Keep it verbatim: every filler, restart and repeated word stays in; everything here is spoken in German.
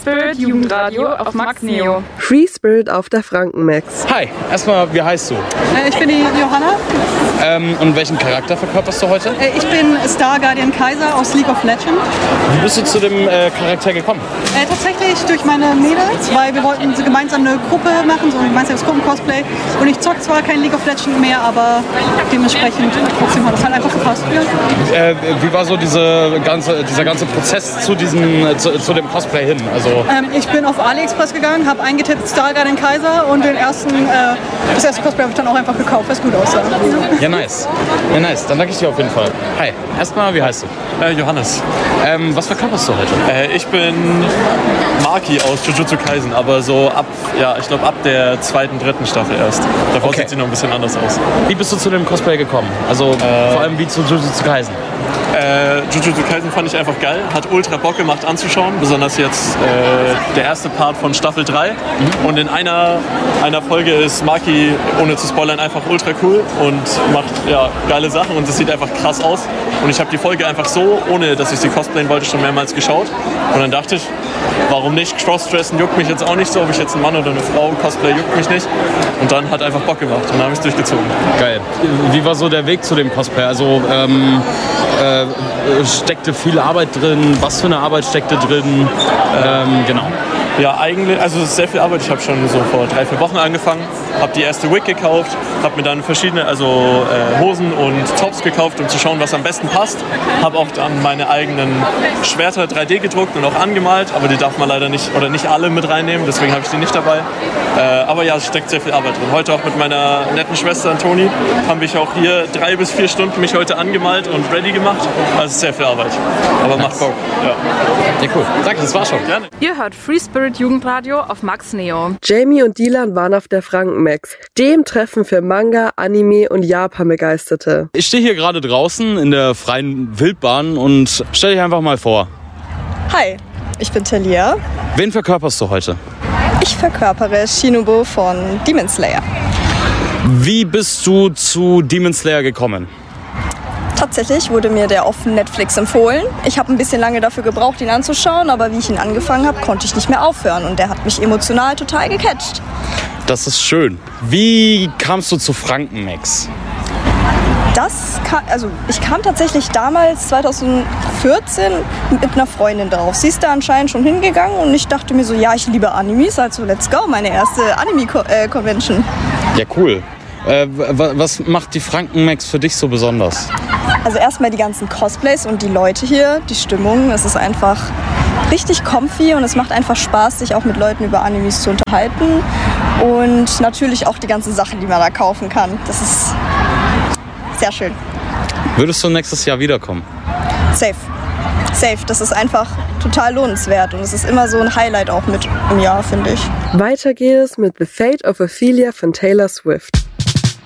Spirit Jugendradio auf Max Neo. Free Spirit auf der Franken-Max. Hi, erstmal, wie heißt du? Äh, ich bin die Johanna. Ähm, und welchen Charakter verkörperst du heute? Äh, ich bin Star Guardian Kaiser aus League of Legends. Wie bist du zu dem äh, Charakter gekommen? Äh, tatsächlich durch meine Mädels, weil wir wollten gemeinsam eine Gruppe machen, so ein gemeinsames Gruppen-Cosplay. Und ich zock zwar kein League of Legends mehr, aber dementsprechend trotzdem hat das halt einfach gepasst. Ja. Äh, wie war so diese ganze, dieser ganze Prozess zu, diesem, zu, zu dem Cosplay hin? Also ähm, ich bin auf AliExpress gegangen, habe eingetippt Star Guardian Kaiser und den ersten, äh, das erste Cosplay habe ich dann auch einfach gekauft, weil es gut aussah. Ja, nice. Ja, nice. Dann danke ich dir auf jeden Fall. Hi, erstmal, wie heißt du? Äh, Johannes. Ähm, was verkörperst du heute? Äh, ich bin Maki aus Jujutsu Kaisen, aber so ab, ja, ich glaube ab der zweiten, dritten Staffel erst. Davor Okay. sieht sie noch ein bisschen anders aus. Wie bist du zu dem Cosplay gekommen? Also äh, vor allem wie zu Jujutsu Kaisen? Äh, Jujutsu Kaisen fand ich einfach geil, hat ultra Bock gemacht anzuschauen, besonders jetzt äh, der erste Part von Staffel drei. Mhm. Und in einer, einer Folge ist Maki, ohne zu spoilern, einfach ultra cool und macht ja, geile Sachen und es sieht einfach krass aus. Und ich habe die Folge einfach so, ohne dass ich sie cosplayen wollte, schon mehrmals geschaut. Und dann dachte ich, warum nicht? Crossdressen juckt mich jetzt auch nicht so, ob ich jetzt ein Mann oder eine Frau cosplay, juckt mich nicht. Und dann hat einfach Bock gemacht und dann habe ich es durchgezogen. Geil. Wie war so der Weg zu dem Cosplay? Also ähm, äh, steckte viel Arbeit drin? Was für eine Arbeit steckte drin? Ähm, genau. Ja, eigentlich, also es ist sehr viel Arbeit. Ich habe schon so vor drei, vier Wochen angefangen, habe die erste Wig gekauft, habe mir dann verschiedene, also äh, Hosen und Tops gekauft, um zu schauen, was am besten passt. Habe auch dann meine eigenen Schwerter drei D gedruckt und auch angemalt, aber die darf man leider nicht, oder nicht alle mit reinnehmen, deswegen habe ich die nicht dabei. Äh, aber ja, es steckt sehr viel Arbeit drin. Heute auch mit meiner netten Schwester Antoni haben wir auch hier drei bis vier Stunden mich heute angemalt und ready gemacht. Also es ist sehr viel Arbeit, aber macht Bock. Ja. Ja, cool. Danke, das war's schon. Gerne. Ihr hört Free Spirit Jugendradio auf Max Neo. Jamie und Dylan waren auf der Franken-Max, dem Treffen für Manga, Anime und Japan-Begeisterte. Ich stehe hier gerade draußen in der freien Wildbahn und stell dich einfach mal vor. Hi, ich bin Talia. Wen verkörperst du heute? Ich verkörpere Shinobu von Demon Slayer. Wie bist du zu Demon Slayer gekommen? Tatsächlich wurde mir der auf Netflix empfohlen. Ich habe ein bisschen lange dafür gebraucht, ihn anzuschauen, aber wie ich ihn angefangen habe, konnte ich nicht mehr aufhören. Und der hat mich emotional total gecatcht. Das ist schön. Wie kamst du zu Franken-Max? Das kam, also ich kam tatsächlich damals zwanzig vierzehn mit einer Freundin drauf. Sie ist da anscheinend schon hingegangen und ich dachte mir so, ja, ich liebe Animes, also let's go, meine erste Anime-Convention. Ja, cool. Äh, was macht die Franken-Max für dich so besonders? Also erstmal die ganzen Cosplays und die Leute hier, die Stimmung. Es ist einfach richtig comfy und es macht einfach Spaß, sich auch mit Leuten über Animes zu unterhalten. Und natürlich auch die ganzen Sachen, die man da kaufen kann. Das ist sehr schön. Würdest du nächstes Jahr wiederkommen? Safe. Safe. Das ist einfach total lohnenswert und es ist immer so ein Highlight auch mit im Jahr, finde ich. Weiter geht es mit The Fate of Ophelia von Taylor Swift.